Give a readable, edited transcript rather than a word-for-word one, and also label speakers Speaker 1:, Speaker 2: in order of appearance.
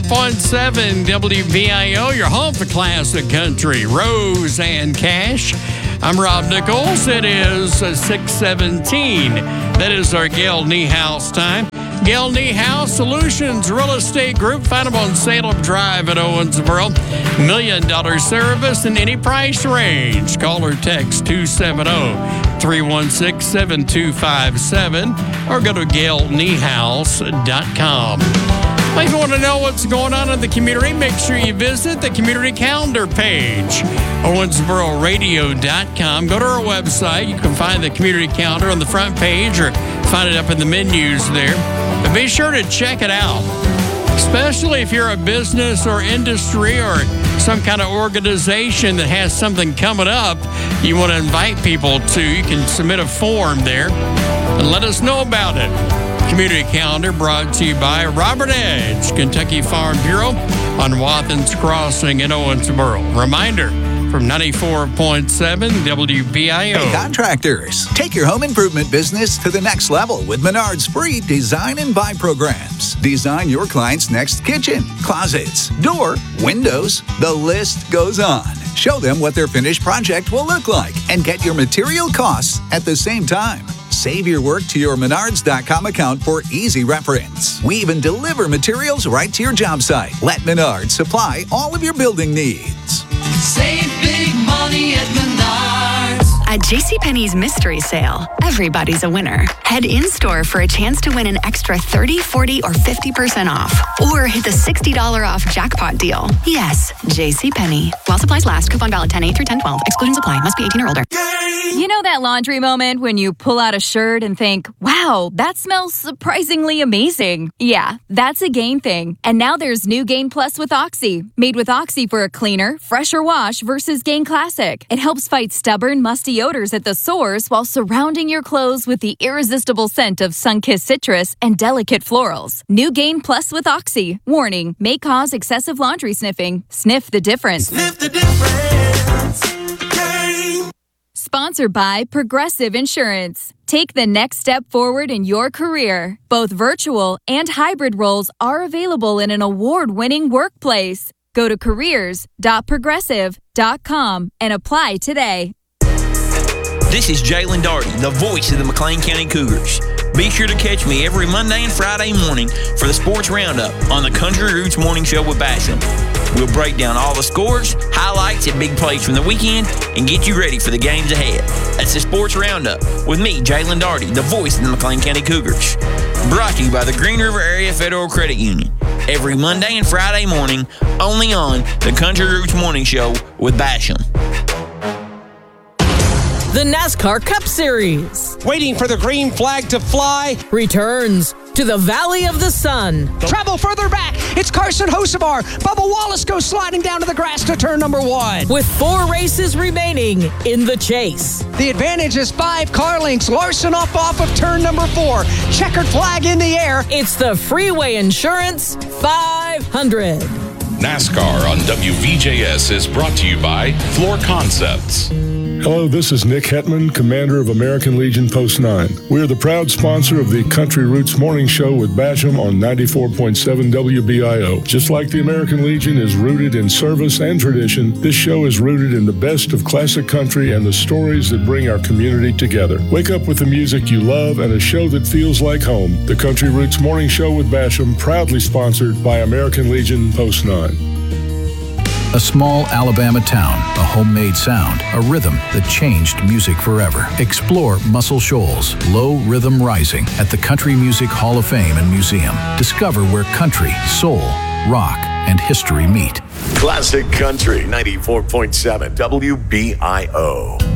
Speaker 1: 94.7 WBIO, your home for classic country, Rose and Cash. I'm Rob Nichols. It is 6:17. That is our Gail Niehaus time. Gail Niehaus Solutions Real Estate Group. Find them on Salem Drive at Owensboro. $1 million service in any price range. Call or text 270-316-7257 or go to GailNiehaus.com. If you want to know what's going on in the community, make sure you visit the community calendar page, OwensboroRadio.com. Go to our website. You can find the community calendar on the front page or find it up in the menus there. But be sure to check it out, especially if you're a business or industry or some kind of organization that has something coming up you want to invite people to. You can submit a form there and let us know about it. Community calendar brought to you by Robert Edge, Kentucky Farm Bureau on Wathens Crossing in Owensboro. Reminder from 94.7 WBIO.
Speaker 2: Hey, contractors, take your home improvement business to the next level with Menard's free Design and Buy programs. Design your client's next kitchen, closets, door, windows. The list goes on. Show them what their finished project will look like and get your material costs at the same time. Save your work to your Menards.com account for easy reference. We even deliver materials right to your job site. Let Menards supply all of your building needs.
Speaker 3: Save big money at Menards.
Speaker 4: At JCPenney's mystery sale, everybody's a winner. Head in-store for a chance to win an extra 30, 40, or 50% off. Or hit the $60 off jackpot deal. Yes, JCPenney. While supplies last. Coupon valid 10/8 through 10/12. Exclusions apply. Must be 18 or older.
Speaker 5: You know that laundry moment when you pull out a shirt and think, wow, that smells surprisingly amazing. Yeah, that's a Gain thing. And now there's new Gain Plus with Oxy. Made with Oxy for a cleaner, fresher wash versus Gain Classic. It helps fight stubborn, musty odors at the source while surrounding your clothes with the irresistible scent of sun-kissed citrus and delicate florals. New Gain Plus with Oxy. Warning, may cause excessive laundry sniffing. Sniff the difference.
Speaker 3: Sniff the difference. Gain.
Speaker 5: Sponsored by Progressive Insurance. Take the next step forward in your career. Both virtual and hybrid roles are available in an award-winning workplace. Go to careers.progressive.com and apply today.
Speaker 6: This is Jalen Darty, the voice of the McLean County Cougars. Be sure to catch me every Monday and Friday morning for the Sports Roundup on the Country Roots Morning Show with Basham. We'll break down all the scores, highlights, and big plays from the weekend and get you ready for the games ahead. That's the Sports Roundup with me, Jalen Darty, the voice of the McLean County Cougars. Brought to you by the Green River Area Federal Credit Union. Every Monday and Friday morning, only on the Country Roots Morning Show with Basham.
Speaker 7: The NASCAR Cup Series,
Speaker 8: waiting for the green flag to fly,
Speaker 7: returns to the Valley of the Sun.
Speaker 8: Travel further back. It's Carson Hocevar. Bubba Wallace goes sliding down to the grass to turn number 1.
Speaker 7: With 4 races remaining in the chase.
Speaker 8: The advantage is 5 car lengths. Larson off of turn number 4. Checkered flag in the air.
Speaker 7: It's the Freeway Insurance 500.
Speaker 9: NASCAR on WVJS is brought to you by Floor Concepts.
Speaker 10: Hello, this is Nick Hetman, commander of American Legion Post 9. We are the proud sponsor of the Country Roots Morning Show with Basham on 94.7 WBIO. Just like the American Legion is rooted in service and tradition, this show is rooted in the best of classic country and the stories that bring our community together. Wake up with the music you love and a show that feels like home. The Country Roots Morning Show with Basham, proudly sponsored by American Legion Post 9.
Speaker 11: A small Alabama town, a homemade sound, a rhythm that changed music forever. Explore Muscle Shoals, Low Rhythm Rising at the Country Music Hall of Fame and Museum. Discover where country, soul, rock, and history meet.
Speaker 12: Classic Country 94.7 WBIO.